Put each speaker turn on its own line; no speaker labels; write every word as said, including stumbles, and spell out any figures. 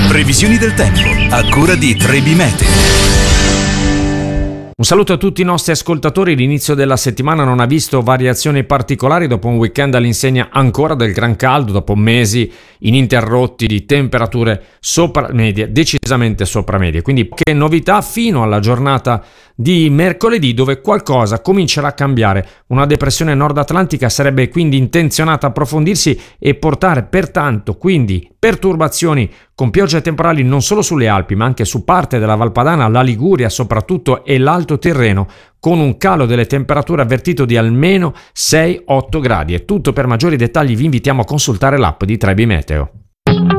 Previsioni del tempo a cura di Trebi Meteo.
Un saluto a tutti i nostri ascoltatori. L'inizio della settimana non ha visto variazioni particolari dopo un weekend all'insegna ancora del gran caldo, dopo mesi ininterrotti di temperature sopra medie, decisamente sopra medie. Quindi poche novità fino alla giornata di mercoledì, dove qualcosa comincerà a cambiare. Una depressione nord atlantica sarebbe quindi intenzionata a approfondirsi e portare pertanto quindi perturbazioni con piogge temporali non solo sulle Alpi ma anche su parte della Valpadana, la Liguria soprattutto e l'Alto Tirreno, con un calo delle temperature avvertito di almeno sei otto gradi. È tutto. Per maggiori dettagli vi invitiamo a consultare l'app di Trebi Meteo.